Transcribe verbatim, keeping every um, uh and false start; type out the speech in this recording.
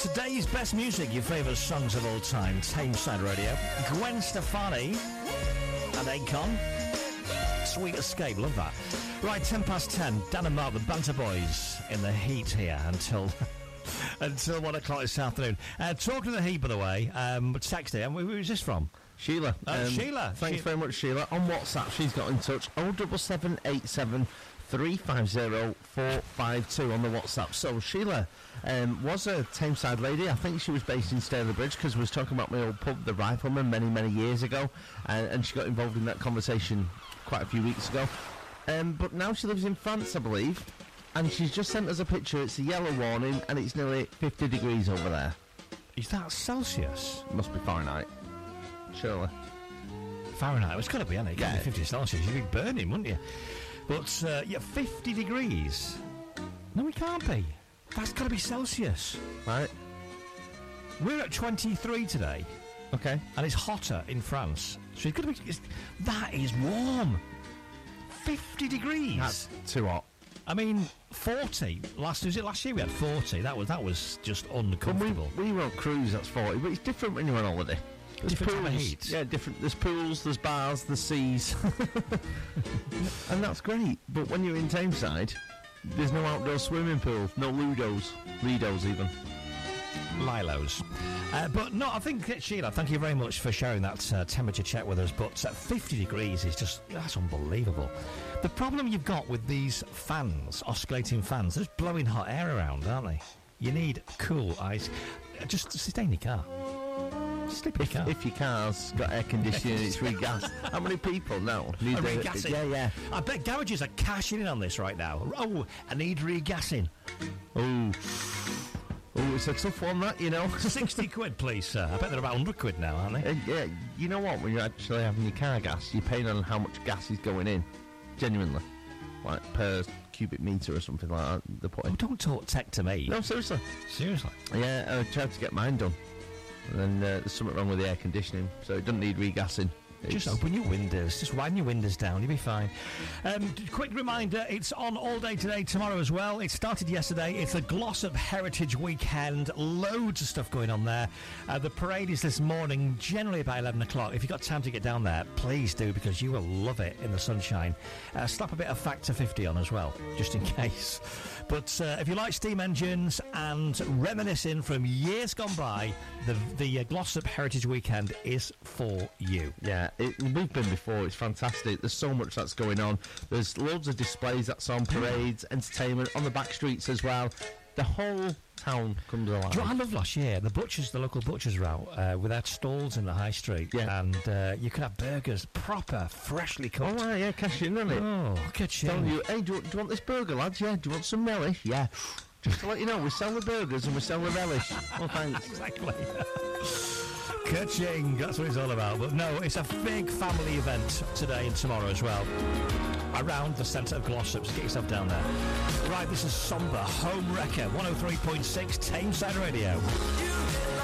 Today's best music, your favourite songs of all time, Tameside Radio. Gwen Stefani and Akon. Sweet Escape, love that. Right, ten past ten, Dan and Mark, the Banter Boys, in the heat here until until one o'clock this afternoon. Uh, talking of the heat, by the way, um, text here, where is this from? Sheila. Uh, um, Sheila. Thanks she- very much, Sheila. On WhatsApp, she's got in touch. oh seven seven eight seven three five zero four five two on the WhatsApp. So, Sheila um, was a Tameside lady. I think she was based in Staley Bridge, because we was talking about my old pub, The Rifleman, many, many years ago. Uh, and she got involved in that conversation quite a few weeks ago. Um, but now she lives in France, I believe. And she's just sent us a picture. It's a yellow warning, and it's nearly fifty degrees over there. Is that Celsius? Must be Fahrenheit. Surely. Fahrenheit, it's got to be, hasn't it? It can't Yeah. be fifty Celsius, you'd be burning, wouldn't you? But, uh, yeah, fifty degrees. No, it can't be. That's got to be Celsius. Right. We're at twenty-three today, Okay. and it's hotter in France. So it's going to be... It's, that is warm. fifty degrees. That's too hot. I mean, forty. Last was it last year we had forty. That was that was just uncomfortable. When we, we were on cruise, that's forty, but it's different when you're on holiday. There's Different type of pools. heat. Yeah, different. There's pools, there's bars, there's seas. And that's great. But when you're in Tameside, there's no outdoor swimming pool, no Ludos, Lidos even. Lilos. Uh, but no, I think, uh, Sheila, thank you very much for sharing that uh, temperature check with us. But uh, fifty degrees is just, that's unbelievable. The problem you've got with these fans, oscillating fans, they're just blowing hot air around, aren't they? You need cool ice. Uh, just stay in your car. Sleep in If, your car. if your car's got air conditioning, it's regassed. How many people now need Uh, the- regassing. Yeah, yeah. I bet garages are cashing in on this right now. Oh, I need regassing. Oh, oh, it's a tough one, that, you know. sixty quid, please, sir. I bet they're about one hundred quid now, aren't they? Uh, yeah, you know what? When you're actually having your car gas, you're paying on how much gas is going in. Genuinely, like per cubic meter or something like that. They're Oh, putting. don't talk tech to me. No, seriously. Seriously. Yeah, I tried to get mine done, and then uh, there's something wrong with the air conditioning, so it doesn't need regassing. Just It's- open your windows. Just wind your windows down. You'll be fine. Um, d- quick reminder, it's on all day today, tomorrow as well. It started yesterday. It's a Glossop Heritage Weekend. Loads of stuff going on there. Uh, the parade is this morning, generally about eleven o'clock. If you've got time to get down there, please do, because you will love it in the sunshine. Uh, slap a bit of Factor fifty on as well, just in case. But uh, if you like steam engines and reminiscing from years gone by, the, the uh, Glossop Heritage Weekend is for you. Yeah, it, we've been before. It's fantastic. There's so much that's going on. There's loads of displays that's on, parades, entertainment on the back streets as well. The whole town comes alive. Do you know what I loved last year? The butchers, the local butchers were out uh, with their stalls in the high street, Yeah. and uh, you could have burgers, proper, freshly Oh, cooked. right, yeah, cash in, isn't it? Oh, look at Telling you. you, hey, do you, do you want this burger, lads? Yeah. Do you want some relish? Yeah. Just to let you know, we sell the burgers and we sell the relish. Oh, thanks. Exactly. Ka-ching, that's what it's all about. But no, it's a big family event today and tomorrow as well, around the centre of Glossop, so get yourself down there. Right, this is Somber, Home Wrecker, one oh three point six Tameside Radio.